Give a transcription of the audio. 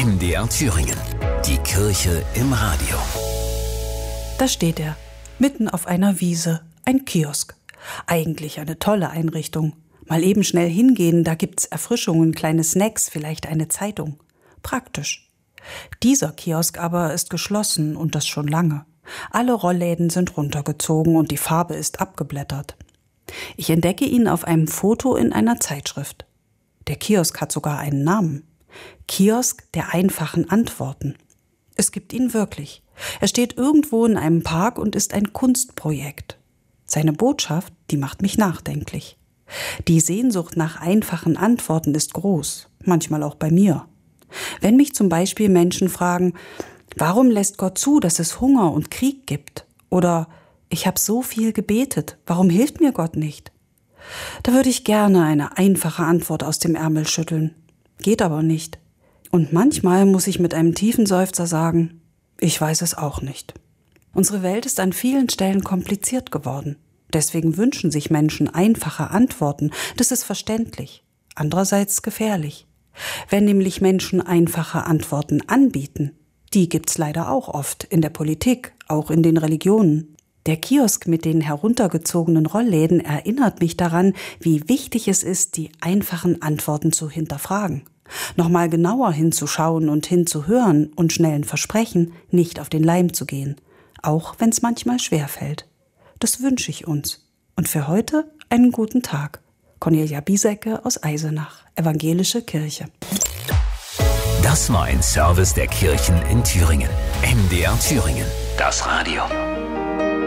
MDR Thüringen. Die Kirche im Radio. Da steht er, mitten auf einer Wiese, ein Kiosk. Eigentlich eine tolle Einrichtung. Mal eben schnell hingehen, da gibt's Erfrischungen, kleine Snacks, vielleicht eine Zeitung. Praktisch. Dieser Kiosk aber ist geschlossen und das schon lange. Alle Rollläden sind runtergezogen und die Farbe ist abgeblättert. Ich entdecke ihn auf einem Foto in einer Zeitschrift. Der Kiosk hat sogar einen Namen. Kiosk der einfachen Antworten. Es gibt ihn wirklich. Er steht irgendwo in einem Park und ist ein Kunstprojekt. Seine Botschaft, die macht mich nachdenklich. Die Sehnsucht nach einfachen Antworten ist groß, manchmal auch bei mir. Wenn mich zum Beispiel Menschen fragen, warum lässt Gott zu, dass es Hunger und Krieg gibt? Oder ich habe so viel gebetet, warum hilft mir Gott nicht? Da würde ich gerne eine einfache Antwort aus dem Ärmel schütteln. Geht aber nicht. Und manchmal muss ich mit einem tiefen Seufzer sagen, ich weiß es auch nicht. Unsere Welt ist an vielen Stellen kompliziert geworden. Deswegen wünschen sich Menschen einfache Antworten. Das ist verständlich, andererseits gefährlich. Wenn nämlich Menschen einfache Antworten anbieten, die gibt's leider auch oft in der Politik, auch in den Religionen. Der Kiosk mit den heruntergezogenen Rollläden erinnert mich daran, wie wichtig es ist, die einfachen Antworten zu hinterfragen. Nochmal genauer hinzuschauen und hinzuhören und schnellen Versprechen nicht auf den Leim zu gehen, auch wenn es manchmal schwerfällt. Das wünsche ich uns. Und für heute einen guten Tag. Cornelia Biesecke aus Eisenach, Evangelische Kirche. Das war ein Service der Kirchen in Thüringen. MDR Thüringen, das Radio.